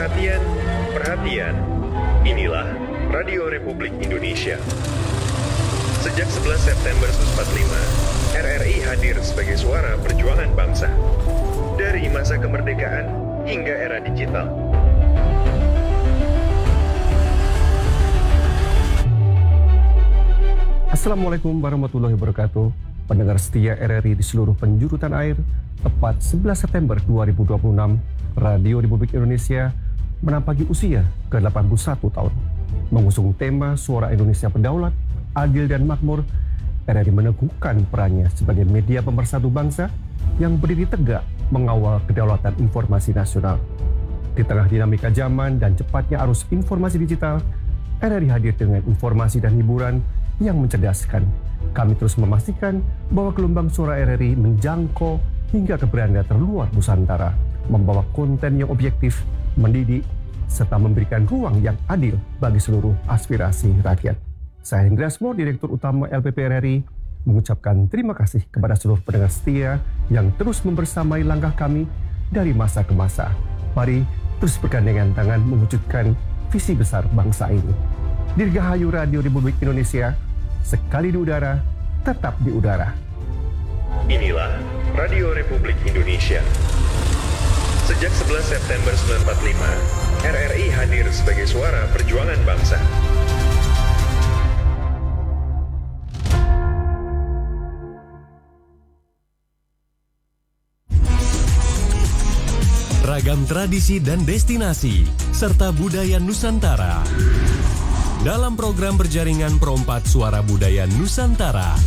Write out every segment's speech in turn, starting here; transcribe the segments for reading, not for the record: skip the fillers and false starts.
Perhatian, perhatian. Inilah Radio Republik Indonesia. Sejak 11 September 1945, RRI hadir sebagai suara perjuangan bangsa. Dari masa kemerdekaan hingga era digital. Assalamualaikum warahmatullahi wabarakatuh. Pendengar setia RRI di seluruh penjuru tanah air, tepat 11 September 2026, Radio Republik Indonesia menampaki usia ke-81 tahun. Mengusung tema Suara Indonesia Berdaulat, Adil dan Makmur, RRI meneguhkan perannya sebagai media pemersatu bangsa yang berdiri tegak mengawal kedaulatan informasi nasional. Di tengah dinamika zaman dan cepatnya arus informasi digital, RRI hadir dengan informasi dan hiburan yang mencerdaskan. Kami terus memastikan bahwa gelombang suara RRI menjangkau hingga ke beranda terluar Nusantara, membawa konten yang objektif, mendidik, serta memberikan ruang yang adil bagi seluruh aspirasi rakyat. Saya Hendra Asmo, Direktur Utama LPP RRI, mengucapkan terima kasih kepada seluruh pendengar setia yang terus membersamai langkah kami dari masa ke masa. Mari terus bergandengan tangan mewujudkan visi besar bangsa ini. Dirgahayu Radio Republik Indonesia, sekali di udara, tetap di udara. Inilah Radio Republik Indonesia. Sejak 11 September 1945, RRI hadir sebagai suara perjuangan bangsa. Ragam tradisi dan destinasi, serta budaya Nusantara. Dalam program berjaringan Perompat Suara Budaya Nusantara.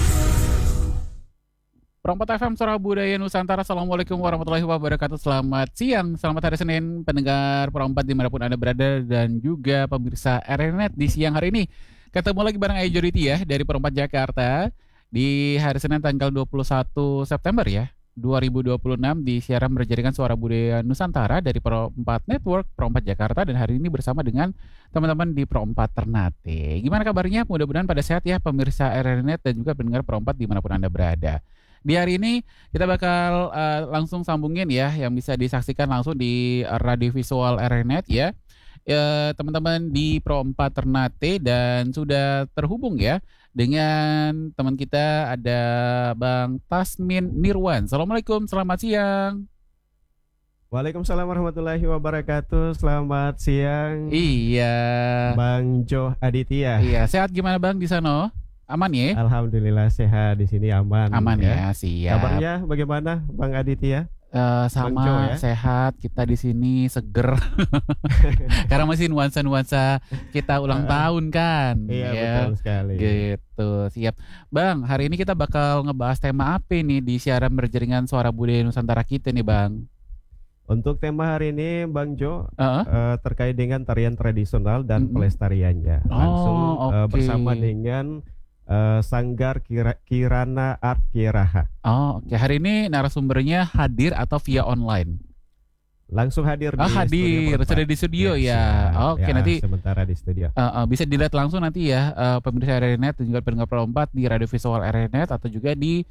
Perompat FM Suara Budaya Nusantara. Assalamualaikum warahmatullahi wabarakatuh. Selamat siang, selamat hari Senin, pendengar Perompat dimanapun Anda berada, dan juga pemirsa RRI di siang hari ini. Ketemu lagi bareng Ajoriti ya, dari Perompat Jakarta, di hari Senin tanggal 21 September ya, 2026, di siaran berjaringan Suara Budaya Nusantara dari Perompat Network, Perompat Jakarta, dan hari ini bersama dengan teman-teman di Perompat Ternate. Gimana kabarnya? Mudah-mudahan pada sehat ya pemirsa RRI dan juga pendengar Perompat dimanapun Anda berada. Di hari ini kita bakal langsung sambungin ya, yang bisa disaksikan langsung di radio visual RRI ya. Teman-teman di Perompat Ternate, dan sudah terhubung ya dengan teman kita, ada Bang Tasmin Nirwan. Assalamualaikum, selamat siang. Waalaikumsalam warahmatullahi wabarakatuh. Selamat siang. Iya. Bang Jo Aditya. Iya, sehat gimana Bang di sana? Aman ya? Alhamdulillah sehat di sini, aman. Aman ya, siap. Kabarnya bagaimana Bang Aditya? Sama Jo, ya? Sehat, kita di sini seger. Karena masih nuansa-nuansa kita ulang tahun kan. Iya, ya, betul sekali. Gitu, siap. Bang, hari ini kita bakal ngebahas tema apa nih di siaran berjaringan Suara Budaya Nusantara kita nih Bang? Untuk tema hari ini Bang Jo, terkait dengan tarian tradisional dan pelestariannya. Langsung okay. bersama dengan Sanggar Kirana Art Kiraha. Oke. Hari ini narasumbernya hadir atau via online? Langsung hadir di hadir, studio. sudah di studio ya. Oke, ya, nanti sementara di studio. Bisa dilihat langsung nanti ya, pemirsa RRI dan juga pendengar Perompat di radio visual RRI atau juga di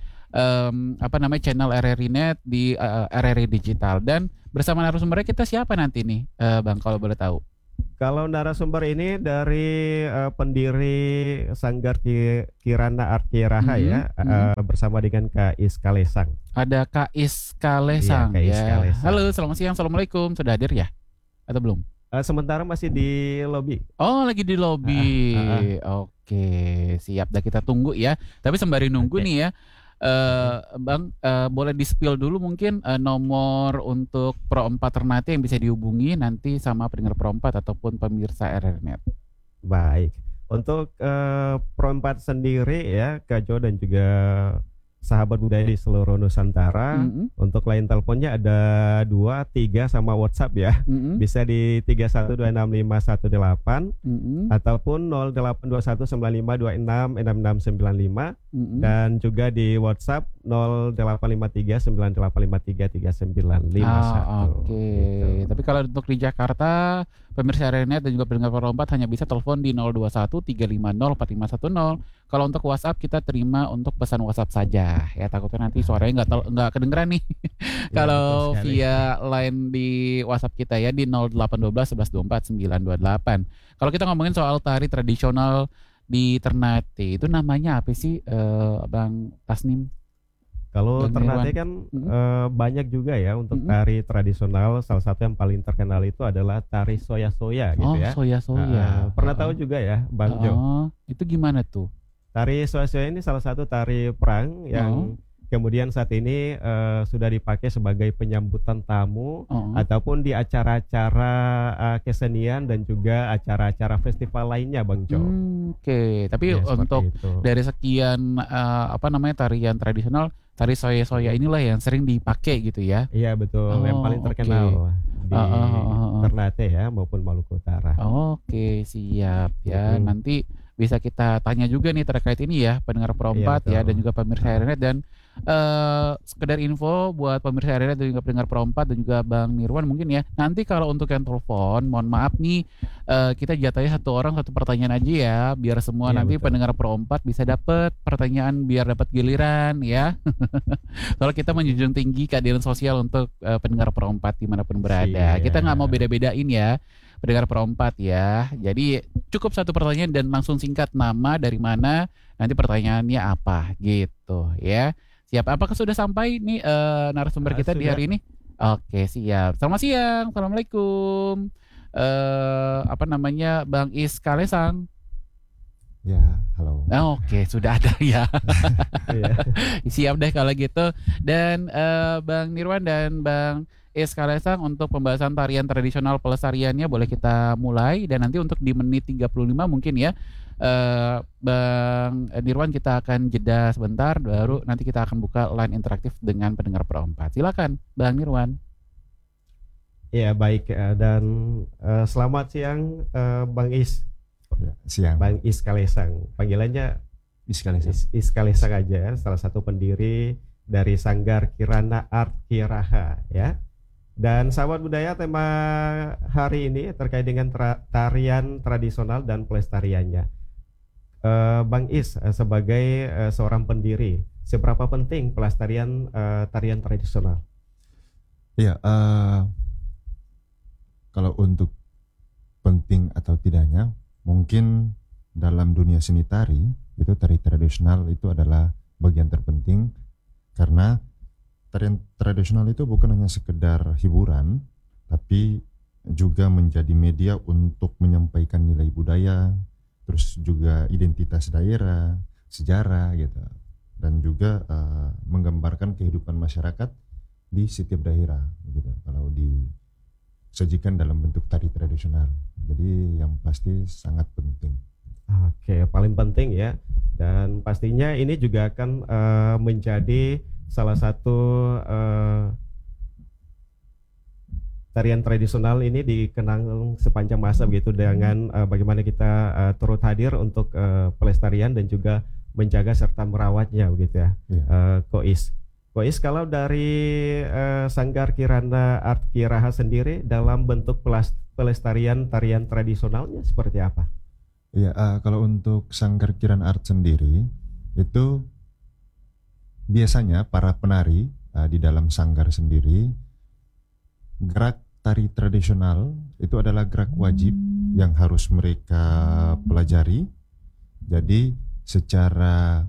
channel RRI di RRI Digital. Dan bersama narasumbernya kita siapa nanti nih, Bang, kalau boleh tahu? Kalau narasumber ini dari pendiri Sanggar Kirana Art Kiraha ya, bersama dengan Kak Iska Lesang. Ada Kak Iska Lesang Kak Iska ya. Lesang. Halo, selamat siang, assalamualaikum. Sudah hadir ya? Atau belum? Sementara masih di lobi. Oh, lagi di lobi. Oke, siap. Dah kita tunggu ya. Tapi sembari nunggu nih ya, Bang, boleh di-spill dulu mungkin nomor untuk Perompat Ternate yang bisa dihubungi nanti sama pendengar Perompat ataupun pemirsa RRI. Baik. Untuk Perompat sendiri ya, Kak Jo dan juga sahabat budaya di seluruh Nusantara. Untuk line teleponnya ada 2, 3 sama WhatsApp ya. Bisa di 31265118 ataupun 082195266695 dan juga di WhatsApp 085398533951. Oke. Gitu. Tapi kalau untuk di Jakarta pemirsa RNet dan juga pendengar Perompat hanya bisa telepon di 021 350 4510. Kalau untuk WhatsApp kita terima untuk pesan WhatsApp saja. Ya takutnya nanti suaranya nggak kedengeran nih. Kalau via line di WhatsApp kita ya di 0812 1124 928. Kalau kita ngomongin soal tari tradisional di Ternate, itu namanya apa sih, Bang Tasnim? Kalau Ternate kan banyak juga ya untuk tari tradisional. Salah satu yang paling terkenal itu adalah tari soya-soya gitu ya. Soya-soya. Pernah tahu juga ya, Bang Jo? Itu gimana tuh? Tari soya-soya ini salah satu tari perang yang kemudian saat ini sudah dipakai sebagai penyambutan tamu ataupun di acara-acara kesenian dan juga acara-acara festival lainnya, Bang Jo. Oke. Tapi ya, untuk dari sekian tarian tradisional, tari soya-soya inilah yang sering dipakai gitu ya? Iya betul, yang paling terkenal di Ternate ya maupun Maluku Utara. Oke, siap ya. Nanti bisa kita tanya juga nih terkait ini ya, pendengar Perompat ya dan juga pemirsa RNet. Dan sekedar info buat pemirsa RNet dan juga pendengar Perompat dan juga Bang Nirwan mungkin ya, nanti kalau untuk yang telepon, mohon maaf nih, kita jatahnya satu orang satu pertanyaan aja ya, biar semua nanti pendengar Perompat bisa dapat pertanyaan, biar dapat giliran ya. Soalnya kita menjunjung tinggi keadilan sosial untuk pendengar Perompat dimanapun berada. Kita nggak mau beda-bedain ya pendengar Perompat ya. Jadi cukup satu pertanyaan dan langsung singkat, nama, dari mana, nanti pertanyaannya apa gitu ya. Siap. Apakah sudah sampai nih narasumber kita di hari ini? Oke, siap. Selamat siang. Assalamualaikum. Bang Is Kalesang. Ya, halo. Oke, sudah ada ya. Siap deh kalau gitu. Dan Bang Nirwan dan Bang Is Kalesang, untuk pembahasan tarian tradisional pelestariannya boleh kita mulai. Dan nanti untuk di menit 35 mungkin ya, Bang Nirwan, kita akan jeda sebentar, baru nanti kita akan buka line interaktif dengan pendengar Perompat. Silakan Bang Nirwan. Ya baik, dan selamat siang Bang Is. Ya, siang. Bang Is Kalesang, panggilannya Is Kalesang. Is Kalesang aja, salah satu pendiri dari Sanggar Kirana Art Kiraha ya. Dan sahabat budaya, tema hari ini terkait dengan tarian tradisional dan pelestariannya. Bang Is, sebagai seorang pendiri, seberapa penting pelestarian tarian tradisional? Iya, kalau untuk penting atau tidaknya, mungkin dalam dunia seni tari itu tari tradisional itu adalah bagian terpenting, karena tarian tradisional itu bukan hanya sekedar hiburan, tapi juga menjadi media untuk menyampaikan nilai budaya, terus juga identitas daerah, sejarah gitu, dan juga menggambarkan kehidupan masyarakat di setiap daerah gitu, kalau disajikan dalam bentuk tari tradisional. Jadi yang pasti sangat penting. Oke, paling penting ya. Dan pastinya ini juga akan menjadi salah satu tarian tradisional ini dikenang sepanjang masa begitu, dengan bagaimana kita turut hadir untuk pelestarian dan juga menjaga serta merawatnya begitu ya. Kois, kalau dari Sanggar Kirana Art Kiraha sendiri dalam bentuk pelestarian tarian tradisionalnya seperti apa? Ya, kalau untuk Sanggar Kirana Art sendiri itu biasanya para penari di dalam sanggar sendiri, gerak tari tradisional itu adalah gerak wajib yang harus mereka pelajari. Jadi secara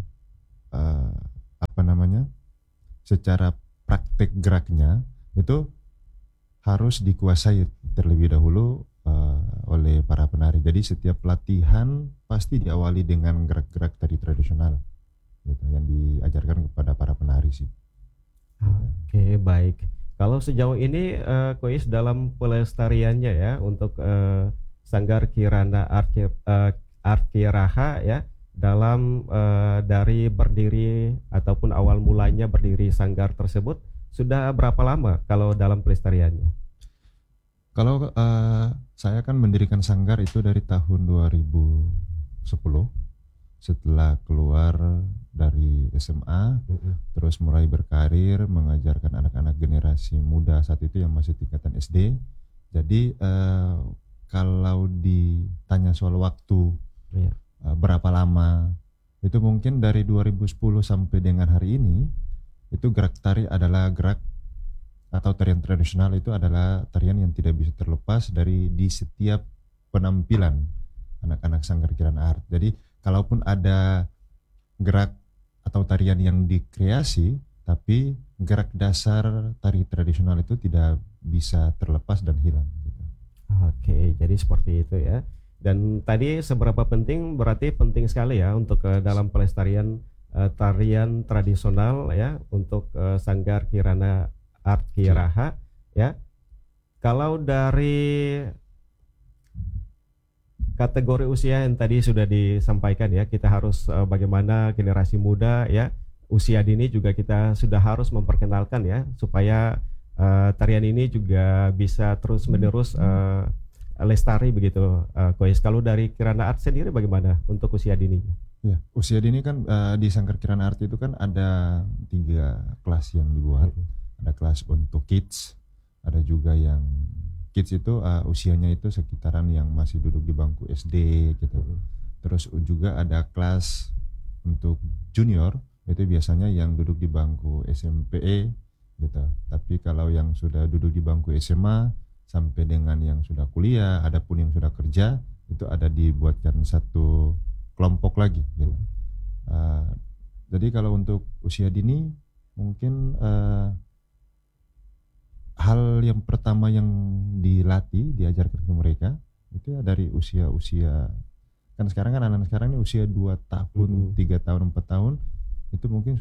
secara praktek geraknya itu harus dikuasai terlebih dahulu oleh para penari. Jadi setiap latihan pasti diawali dengan gerak-gerak tari tradisional gitu, yang diajarkan kepada para penari sih. Oke, baik. Kalau sejauh ini Kois dalam pelestariannya ya untuk Sanggar Kirana Art Kiraha ya, dalam dari berdiri ataupun awal mulanya berdiri sanggar tersebut, sudah berapa lama kalau dalam pelestariannya? Kalau saya kan mendirikan sanggar itu dari tahun 2010, setelah keluar dari SMA, terus mulai berkarir mengajarkan anak-anak generasi muda saat itu yang masih tingkatan SD. Jadi kalau ditanya soal waktu berapa lama, itu mungkin dari 2010 sampai dengan hari ini itu gerak tari adalah gerak atau tarian tradisional itu adalah tarian yang tidak bisa terlepas di setiap penampilan anak-anak Sanggar Kirana Art. Jadi kalaupun ada gerak atau tarian yang dikreasi, tapi gerak dasar tari tradisional itu tidak bisa terlepas dan hilang gitu. Oke, jadi seperti itu ya. Dan tadi seberapa penting, berarti penting sekali ya untuk dalam pelestarian tarian tradisional ya untuk Sanggar Kirana Art Kiraha ya. Kalau dari kategori usia yang tadi sudah disampaikan ya, kita harus bagaimana generasi muda ya, usia dini juga kita sudah harus memperkenalkan ya, supaya tarian ini juga bisa terus menerus lestari begitu. Kois, kalau dari Kirana Art sendiri bagaimana untuk usia dini? Ya, usia dini kan di Sanggar Kirana Art itu kan ada 3 kelas yang dibuat. Ada kelas untuk kids, ada juga yang kids itu usianya itu sekitaran yang masih duduk di bangku SD gitu. Terus juga ada kelas untuk junior, itu biasanya yang duduk di bangku SMP gitu. Tapi kalau yang sudah duduk di bangku SMA sampai dengan yang sudah kuliah, ada pun yang sudah kerja, itu ada dibuatkan satu kelompok lagi gitu. Jadi kalau untuk usia dini mungkin hal yang pertama yang diajarkan ke mereka itu ya dari usia kan sekarang kan anak-anak sekarang ini usia 2 tahun, 3 tahun, 4 tahun itu mungkin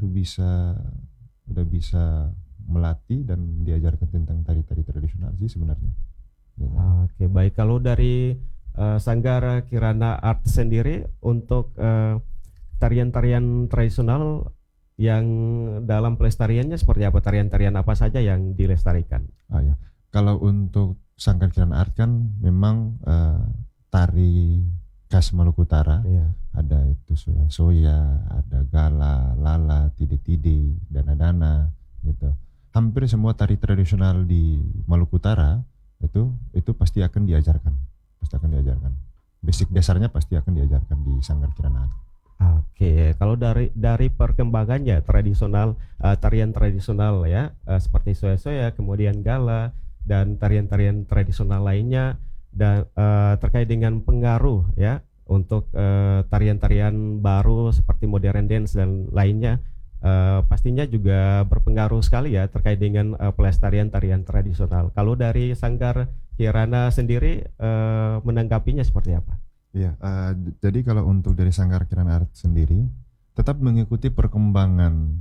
udah bisa melatih dan diajarkan tentang tari-tari tradisional sih sebenarnya. Ya. Oke, baik. Kalau dari Sanggar Kirana Art sendiri untuk tarian-tarian tradisional yang dalam pelestariannya seperti apa? Tarian-tarian apa saja yang dilestarikan? Ya. Kalau untuk Sanggar Kirana Art kan memang tari khas Maluku Utara. Ada itu soya, ada gala, lala, tide-tide, dana-dana gitu. Hampir semua tari tradisional di Maluku Utara itu pasti akan diajarkan. Basic dasarnya pasti akan diajarkan di Sanggar Kirana Art. Oke, kalau dari perkembangannya tradisional, tarian tradisional ya, seperti soya-soya, kemudian gala dan tarian-tarian tradisional lainnya, dan terkait dengan pengaruh ya untuk tarian-tarian baru seperti modern dance dan lainnya, pastinya juga berpengaruh sekali ya terkait dengan pelestarian tarian tradisional. Kalau dari Sanggar Kirana sendiri menanggapinya seperti apa? Iya, jadi kalau untuk dari Sanggar Kirana Art sendiri tetap mengikuti perkembangan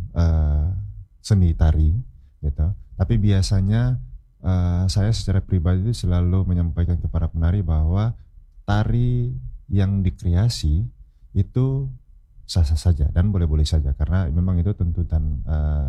seni tari gitu. Tapi biasanya saya secara pribadi selalu menyampaikan kepada penari bahwa tari yang dikreasi itu sah-sah saja dan boleh-boleh saja karena memang itu tuntutan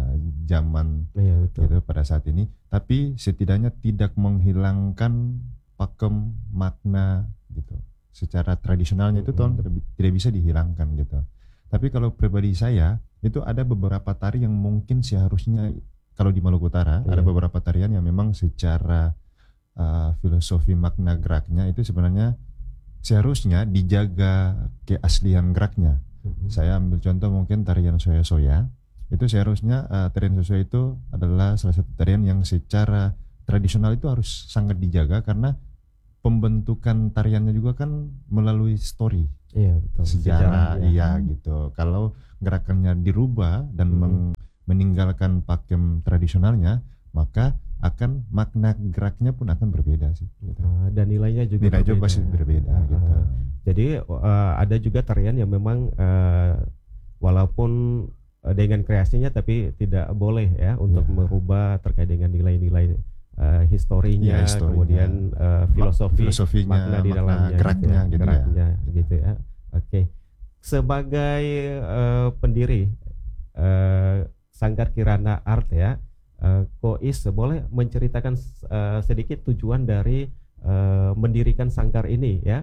zaman gitu pada saat ini. Tapi setidaknya tidak menghilangkan pakem makna gitu. Secara tradisionalnya itu tidak bisa dihilangkan gitu. Tapi kalau pribadi saya itu ada beberapa tari yang mungkin seharusnya kalau di Maluku Utara ada beberapa tarian yang memang secara filosofi makna geraknya itu sebenarnya seharusnya dijaga keaslian geraknya. Saya ambil contoh mungkin tarian soya-soya itu seharusnya tarian soya itu adalah salah satu tarian yang secara tradisional itu harus sangat dijaga karena pembentukan tariannya juga kan melalui story, betul. Sejarah gitu. Kalau gerakannya dirubah dan meninggalkan pakem tradisionalnya, maka akan makna geraknya pun akan berbeda sih. Gitu. Dan nilainya juga pasti berbeda. Gitu. Jadi ada juga tarian yang memang walaupun dengan kreasinya tapi tidak boleh ya untuk merubah terkait dengan nilai-nilai historinya, kemudian filosofinya, makna di dalamnya, geraknya gitu ya. Oke. Sebagai pendiri Sanggar Kirana Art ya, Kois boleh menceritakan sedikit tujuan dari mendirikan sanggar ini ya,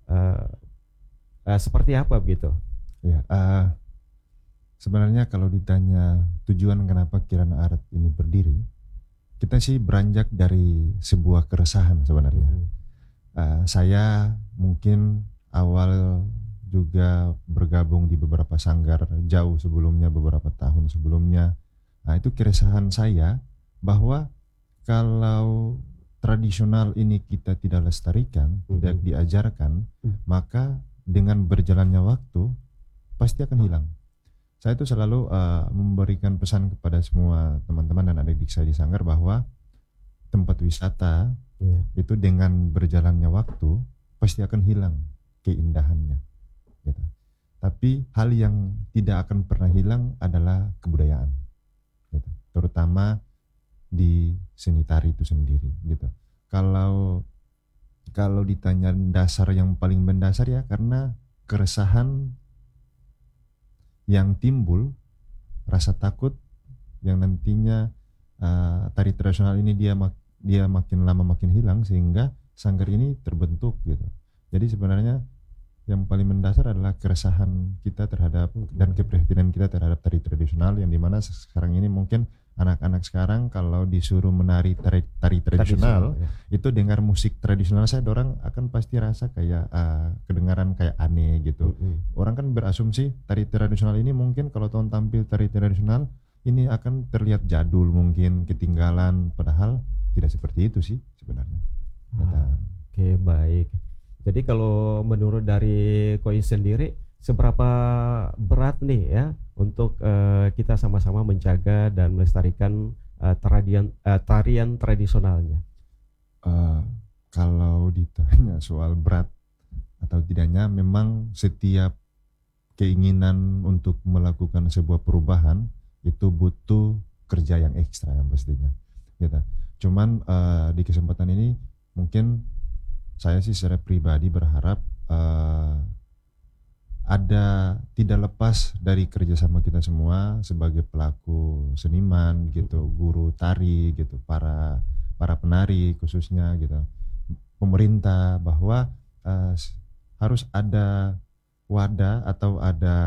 seperti apa begitu? Ya, sebenarnya kalau ditanya tujuan kenapa Kirana Art ini berdiri, kita sih beranjak dari sebuah keresahan sebenarnya. Saya mungkin awal juga bergabung di beberapa sanggar jauh sebelumnya, beberapa tahun sebelumnya. Nah, itu keresahan saya bahwa kalau tradisional ini kita tidak lestarikan, tidak diajarkan, maka dengan berjalannya waktu pasti akan hilang. Saya itu selalu memberikan pesan kepada semua teman-teman dan adik-adik saya di sanggar bahwa tempat wisata itu dengan berjalannya waktu pasti akan hilang keindahannya, gitu. Tapi hal yang tidak akan pernah hilang adalah kebudayaan, gitu. Terutama di seni tari itu sendiri, gitu. Kalau ditanya dasar yang paling mendasar ya karena keresahan yang timbul, rasa takut yang nantinya tari tradisional ini dia makin lama makin hilang sehingga sanggar ini terbentuk, gitu. Jadi sebenarnya yang paling mendasar adalah keresahan kita terhadap dan keprihatinan kita terhadap tari tradisional, yang dimana sekarang ini mungkin anak-anak sekarang kalau disuruh menari tari tradisional itu dengar musik tradisional saya, dorang akan pasti rasa kayak kedengaran kayak aneh, gitu. Orang kan berasumsi tari tradisional ini mungkin kalau tahun tampil tari tradisional ini akan terlihat jadul, mungkin ketinggalan, padahal tidak seperti itu sih sebenarnya. Oke, baik. Jadi kalau menurut dari Kois sendiri, seberapa berat nih ya untuk kita sama-sama menjaga dan melestarikan tarian tradisionalnya? Kalau ditanya soal berat atau tidaknya, memang setiap keinginan untuk melakukan sebuah perubahan itu butuh kerja yang ekstra yang pastinya, gitu. Cuman di kesempatan ini mungkin saya sih secara pribadi berharap ada tidak lepas dari kerjasama kita semua sebagai pelaku seniman, gitu, guru tari, gitu, para penari khususnya, gitu, pemerintah, bahwa harus ada wadah atau ada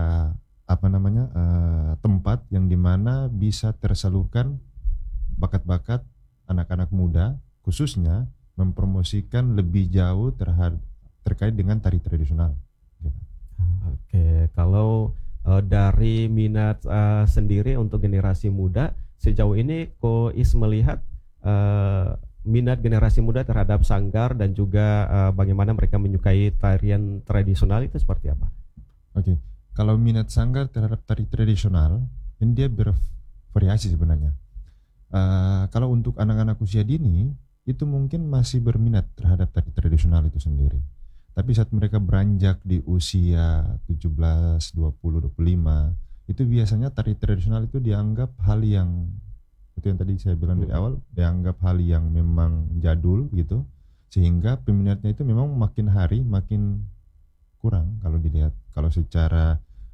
tempat yang dimana bisa tersalurkan bakat-bakat anak-anak muda, khususnya mempromosikan lebih jauh terkait dengan tari tradisional, gitu. Oke, kalau dari minat sendiri untuk generasi muda, sejauh ini Kois melihat minat generasi muda terhadap sanggar dan juga bagaimana mereka menyukai tarian tradisional itu seperti apa? Oke, kalau minat sanggar terhadap tari tradisional ini dia bervariasi sebenarnya. Kalau untuk anak-anak usia dini itu mungkin masih berminat terhadap tari tradisional itu sendiri. Tapi saat mereka beranjak di usia 17, 20, 25, itu biasanya tari tradisional itu dianggap hal yang, itu yang tadi saya bilang dari awal, dianggap hal yang memang jadul, gitu. Sehingga peminatnya itu memang makin hari makin kurang kalau dilihat. Kalau secara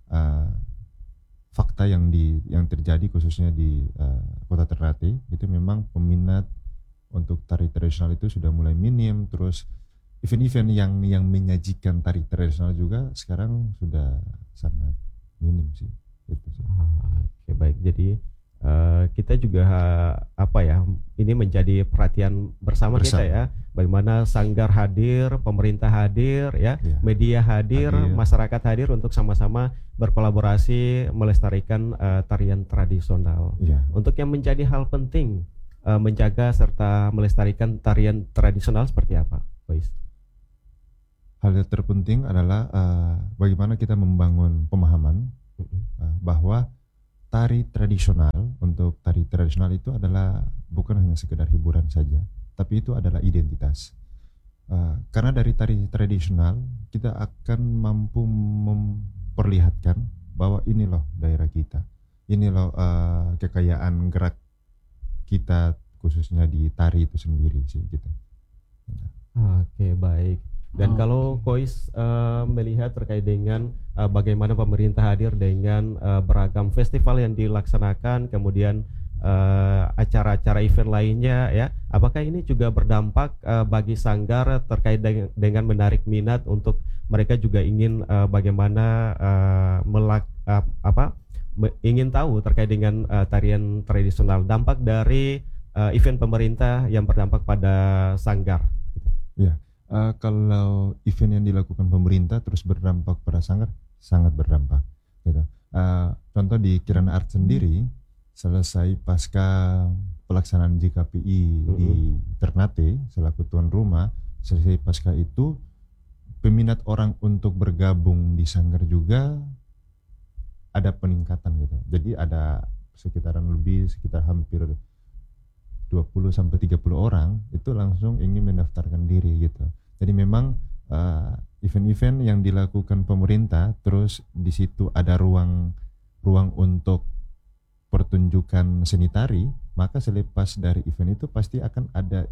fakta yang terjadi khususnya di Kota Ternate, itu memang peminat untuk tari tradisional itu sudah mulai minim. Terus event-event yang menyajikan tari tradisional juga sekarang sudah sangat minim sih. Itu sih. Oke, baik. Jadi kita juga ini menjadi perhatian bersama kita ya, bagaimana sanggar hadir, pemerintah hadir ya, media hadir, masyarakat hadir untuk sama-sama berkolaborasi melestarikan tarian tradisional. Untuk yang menjadi hal penting menjaga serta melestarikan tarian tradisional seperti apa, Kois? Hal yang terpenting adalah bagaimana kita membangun pemahaman bahwa tari tradisional, untuk tari tradisional itu adalah bukan hanya sekedar hiburan saja, tapi itu adalah identitas. Karena dari tari tradisional kita akan mampu memperlihatkan bahwa ini loh daerah kita, ini loh kekayaan gerak kita khususnya di tari itu sendiri sih, gitu. Oke, baik. Dan kalau Kois melihat terkait dengan bagaimana pemerintah hadir dengan beragam festival yang dilaksanakan, kemudian acara-acara event lainnya ya, apakah ini juga berdampak bagi sanggar terkait dengan menarik minat untuk mereka juga ingin bagaimana ingin tahu terkait dengan tarian tradisional, dampak dari event pemerintah yang berdampak pada sanggar? Ya. Kalau event yang dilakukan pemerintah terus berdampak pada sanggar, sangat berdampak gitu. Contoh di Kirana Art sendiri, selesai pasca pelaksanaan JKPI di Ternate selaku tuan rumah, selesai pasca itu peminat orang untuk bergabung di sanggar juga ada peningkatan gitu. Jadi ada sekitar hampir 20 sampai 30 orang itu langsung ingin mendaftarkan diri gitu. Jadi memang event-event yang dilakukan pemerintah, terus di situ ada ruang untuk pertunjukan seni tari, maka selepas dari event itu pasti akan ada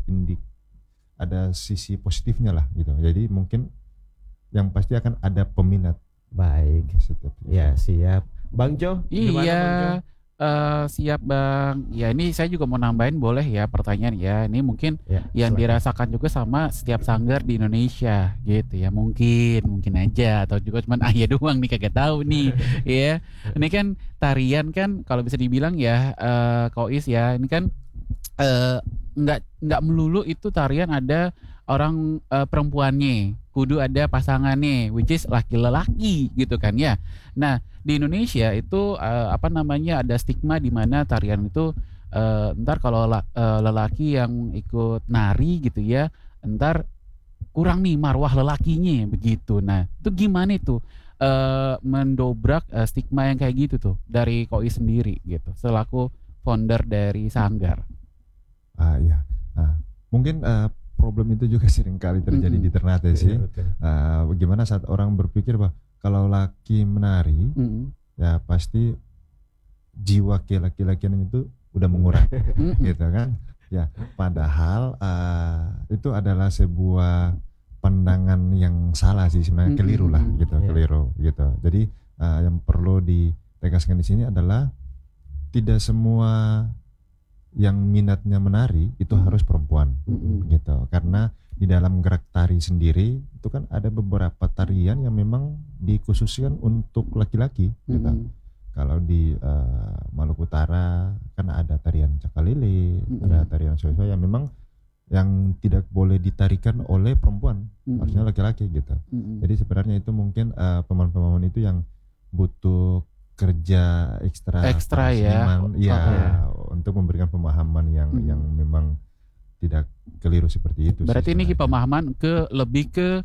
sisi positifnya lah gitu. Jadi mungkin yang pasti akan ada peminat. Baik. Ya, siap. Bang Jo, gimana Iya, Bang Jo? siap Bang. Ya ini saya juga mau nambahin boleh ya pertanyaan ya. Ini mungkin Ya, yang silakan. dirasakan juga sama setiap sanggar di Indonesia gitu ya. Mungkin aja atau juga cuman Ayah doang nih kagak tahu nih ya. Ini kan tarian kan kalau bisa dibilang ya Kois ya. Ini kan nggak melulu itu tarian ada orang perempuannya, kudu ada pasangannya, which is laki-laki gitu kan ya. Nah di Indonesia itu ada stigma di mana tarian itu ntar kalau lelaki yang ikut nari gitu ya, ntar kurang nih marwah lelakinya begitu. Nah itu gimana itu mendobrak stigma yang kayak gitu tuh dari Kois sendiri gitu, selaku founder dari sanggar. Ya. Mungkin problem itu juga sering kali terjadi di Ternate sih. Bagaimana saat orang berpikir bahwa kalau laki menari, ya pasti jiwa laki-lakian itu udah mengurangi, gitu kan? Ya, padahal itu adalah sebuah pandangan yang salah sih sebenarnya, keliru lah gitu, keliru gitu. Jadi yang perlu ditegaskan di sini adalah tidak semua yang minatnya menari itu harus perempuan gitu, karena di dalam gerak tari sendiri itu kan ada beberapa tarian yang memang dikhususkan untuk laki-laki gitu. Kalau di Maluku Utara kan ada tarian cakalele, ada tarian soe-soe yang memang yang tidak boleh ditarikan oleh perempuan, harusnya laki-laki gitu. Jadi sebenarnya itu mungkin pemahaman-pemahaman itu yang butuh kerja ekstra ya. Untuk memberikan pemahaman yang memang tidak keliru seperti itu. Berarti ini pemahaman lebih ke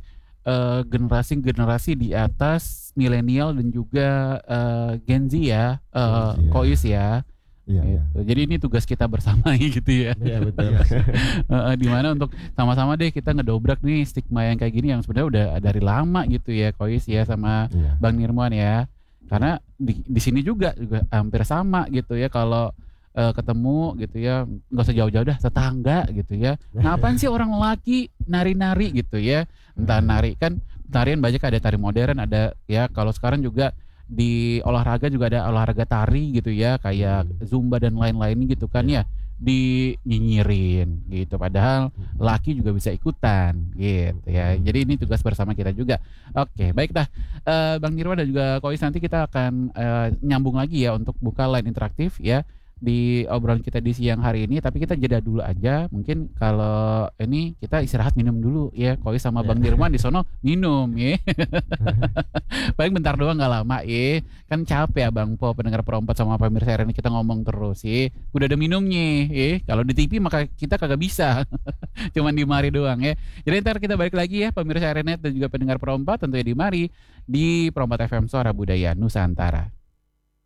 generasi di atas milenial dan juga Gen Z ya, Kois ya. Gitu. Jadi ini tugas kita bersama gitu ya. Iya betul. Dimana untuk sama-sama deh kita ngedobrak nih stigma yang kayak gini yang sebenarnya udah dari lama gitu ya, Kois ya sama Bang Nirmuan ya. Karena di sini juga hampir sama gitu ya, kalau ketemu gitu ya, nggak usah jauh-jauh dah, tetangga gitu ya. Ngapain sih orang laki nari-nari gitu ya? Entah nari kan tarian banyak, ada tari modern, ada ya kalau sekarang juga di olahraga juga ada olahraga tari gitu ya, kayak zumba dan lain-lain gitu kan ya, dinyinyirin gitu, padahal laki juga bisa ikutan gitu ya. Jadi ini tugas bersama kita juga. Oke, baik dah Bang Nirwan dan juga Kois, nanti kita akan nyambung lagi ya untuk buka line interaktif ya di obrolan kita di siang hari ini, tapi kita jeda dulu aja. Mungkin kalau ini kita istirahat minum dulu ya, Kois sama Bang Nirwan di sono minum ya. Paling bentar doang, nggak lama ya. Kan capek ya Bang Po, pendengar perompat sama pemirsa ini kita ngomong terus ya. Udah ada minumnya ya. Kalau di TV maka kita kagak bisa. Cuman di mari doang ya. Jadi ntar kita balik lagi ya pemirsa RNet dan juga pendengar perompat tentunya di mari di Perompat FM Suara Budaya Nusantara.